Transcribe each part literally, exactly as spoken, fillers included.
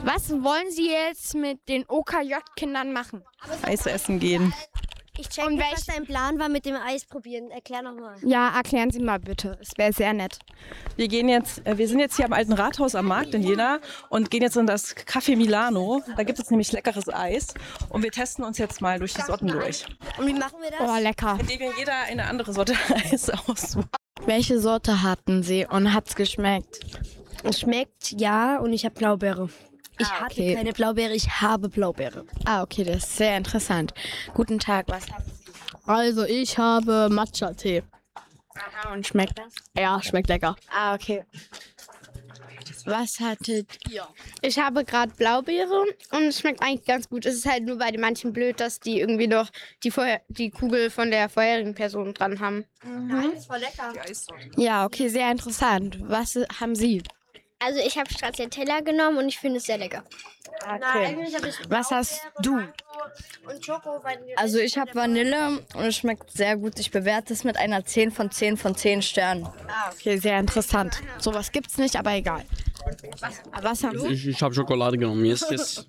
Was wollen Sie jetzt mit den O K J-Kindern machen? Eis essen gehen. Ich check Und nicht, welch- was dein Plan war mit dem Eis probieren. Erklär nochmal. Ja, erklären Sie mal bitte. Es wäre sehr nett. Wir gehen jetzt, äh, wir sind jetzt hier am alten Rathaus am Markt in Jena und gehen jetzt in das Café Milano. Da gibt es nämlich leckeres Eis und wir testen uns jetzt mal durch die Sorten durch. Und wie machen wir das? Oh, lecker. Indem wir jeder eine andere Sorte Eis aussuchen. Welche Sorte hatten Sie und hat's geschmeckt? Es schmeckt, ja, und ich habe Blaubeere. Ich Ah, hatte okay. keine Blaubeere, ich habe Blaubeere. Ah, okay, das ist sehr interessant. Guten Tag, was haben Sie? Also ich habe Matcha-Tee. Aha, und schmeckt das? Ja, schmeckt lecker. Ah, okay. Was hattet ihr? Ich habe gerade Blaubeere und es schmeckt eigentlich ganz gut. Es ist halt nur bei den manchen blöd, dass die irgendwie noch die, vorher, die Kugel von der vorherigen Person dran haben. Ja, okay, sehr interessant. Was äh, haben Sie? Also ich habe Stracciatella genommen und ich finde es sehr lecker. Okay. Was hast du? Und Schoko, Also ich habe Vanille und es schmeckt sehr gut. Ich bewerte es mit einer zehn von zehn von zehn Sternen. Ah, okay, sehr interessant. Sowas gibt's nicht, aber egal. Was, was haben Sie? Ich, ich habe Schokolade genommen. Jetzt ist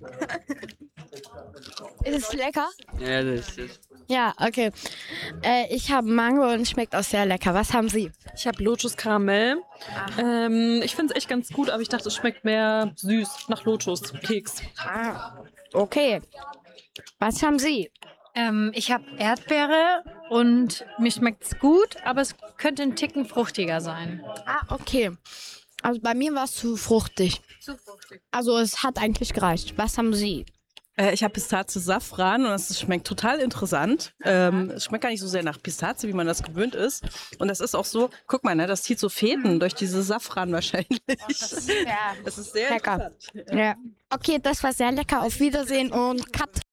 Ist es lecker? ja, das ist. Ja, okay. Äh, ich habe Mango und es schmeckt auch sehr lecker. Was haben Sie? Ich habe Lotus Karamell. Ähm, ich finde es echt ganz gut, aber ich dachte, es schmeckt mehr süß nach Lotus Keks. Ah, okay. Was haben Sie? Ähm, ich habe Erdbeere und mir schmeckt's gut, aber es könnte ein Ticken fruchtiger sein. Ah, okay. Also bei mir war es zu fruchtig. Zu fruchtig. Also es hat eigentlich gereicht. Was haben Sie? Äh, ich habe Pistazie Safran und das schmeckt total interessant. Ähm, es schmeckt gar nicht so sehr nach Pistazie, wie man das gewöhnt ist. Und das ist auch so, guck mal, ne, das zieht so Fäden durch diese Safran wahrscheinlich. Ja, Das ist sehr lecker. interessant. Ja. Okay, das war sehr lecker. Auf Wiedersehen und Cut.